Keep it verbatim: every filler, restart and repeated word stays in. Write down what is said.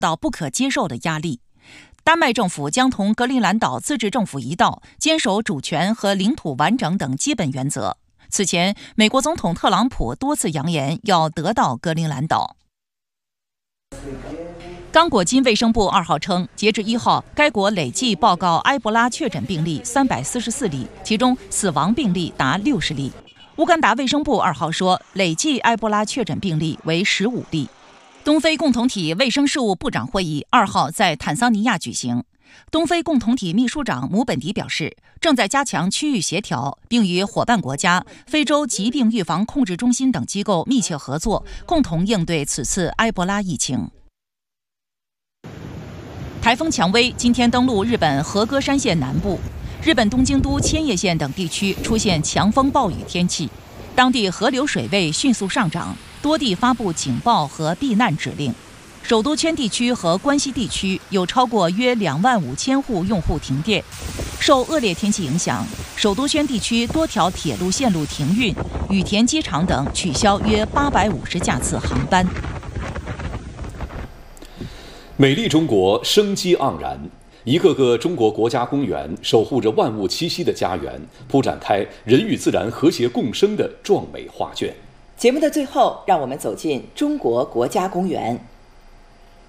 到不可接受的压力。丹麦政府将同格陵兰岛自治政府一道，坚守主权和领土完整等基本原则。此前，美国总统特朗普多次扬言要得到格陵兰岛。刚果金卫生部二号称，截至一号，该国累计报告埃博拉确诊病例三百四十四例，其中死亡病例达六十例。乌干达卫生部二号说，累计埃博拉确诊病例为十五例。东非共同体卫生事务部长会议二号在坦桑尼亚举行。东非共同体秘书长姆本迪表示，正在加强区域协调，并与伙伴国家、非洲疾病预防控制中心等机构密切合作，共同应对此次埃博拉疫情。台风蔷薇今天登陆日本和歌山县南部，日本东京都千叶县等地区出现强风暴雨天气，当地河流水位迅速上涨，多地发布警报和避难指令。首都圈地区和关西地区有超过约两万五千户用户停电。受恶劣天气影响，首都圈地区多条铁路线路停运，羽田机场等取消约八百五十架次航班。 美丽中国生机盎然，一个个中国国家公园守护着万物栖息的家园，铺展开人与自然和谐共生的壮美画卷。 节目的最后，让我们走进中国国家公园。